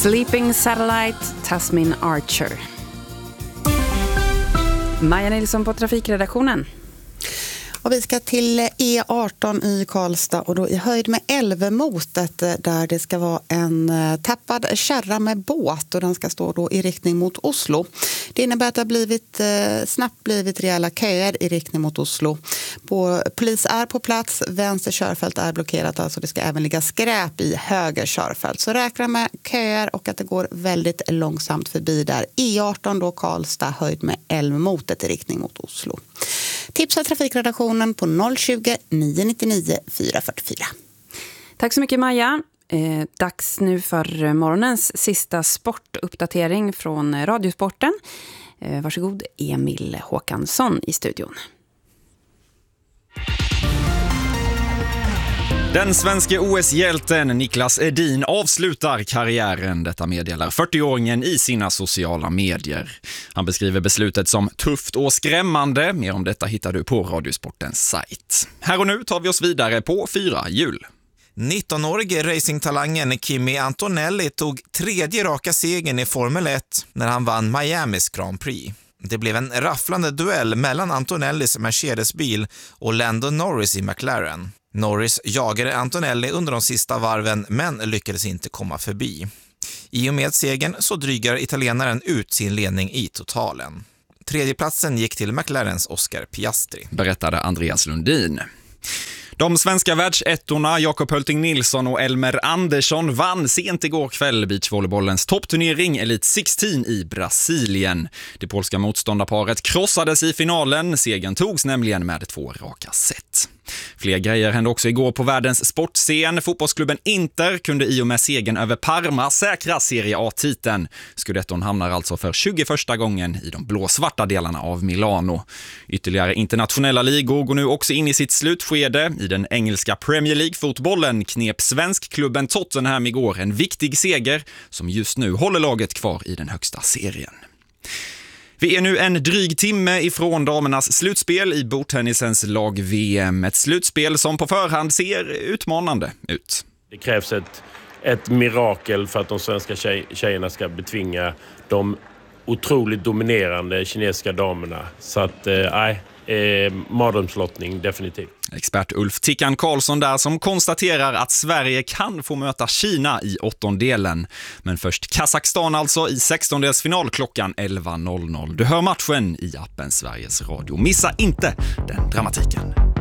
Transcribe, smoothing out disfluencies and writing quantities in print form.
Sleeping Satellite, Tasmin Archer. Maja Nilsson på trafikredaktionen. Och vi ska till E18 i Karlstad och då i höjd med Älvmotet där det ska vara en tappad kärra med båt och den ska stå då i riktning mot Oslo. Det innebär att det har snabbt blivit rejäla köer i riktning mot Oslo. Polis är på plats, vänster körfält är blockerat, alltså det ska även ligga skräp i höger körfält. Så räkna med köer och att det går väldigt långsamt förbi där. E18 då Karlstad höjd med Älvmotet i riktning mot Oslo. Tipsa trafikredaktionen på 020-999 444. Tack så mycket Maja. Dags nu för morgonens sista sportuppdatering från Radiosporten. Varsågod Emil Håkansson i studion. Den svenska OS-hjälten Niklas Edin avslutar karriären, detta meddelar 40-åringen i sina sociala medier. Han beskriver beslutet som tufft och skrämmande. Mer om detta hittar du på Radiosportens sajt. Här och nu tar vi oss vidare på 4 hjul. 19-årige racingtalangen Kimi Antonelli tog 3:e raka segern i Formel 1 när han vann Miamis Grand Prix. Det blev en rafflande duell mellan Antonellis Mercedes-bil och Lando Norris i McLaren. Norris jagade Antonelli under de sista varven men lyckades inte komma förbi. I och med segern så drygar italienaren ut sin ledning i totalen. 3:e platsen gick till McLarens Oscar Piastri, berättade Andreas Lundin. De svenska världsettorna Jakob Hölting Nilsson och Elmer Andersson vann sent igår kväll beachvolleybollens toppturnering Elite 16 i Brasilien. Det polska motståndarparet krossades i finalen. Segern togs nämligen med 2 raka set. Fler grejer hände också igår på världens sportscen. Fotbollsklubben Inter kunde i och med segern över Parma säkra Serie A-titeln. Scudetton hamnar alltså för 21:a gången i de blåsvarta delarna av Milano. Ytterligare internationella ligor går nu också in i sitt slutskede. I den engelska Premier League-fotbollen knep svenskklubben Tottenham igår en viktig seger som just nu håller laget kvar i den högsta serien. Vi är nu en dryg timme ifrån damernas slutspel i bordtennisens lag-VM. Ett slutspel som på förhand ser utmanande ut. Det krävs ett mirakel för att de svenska tjejerna ska betvinga de otroligt dominerande kinesiska damerna. Så att, mardrömslottning definitivt. Expert Ulf Tickan Karlsson där som konstaterar att Sverige kan få möta Kina i 8:ondelen. Men först Kazakstan alltså i 16-delsfinal klockan 11:00. Du hör matchen i appen Sveriges Radio. Missa inte den dramatiken.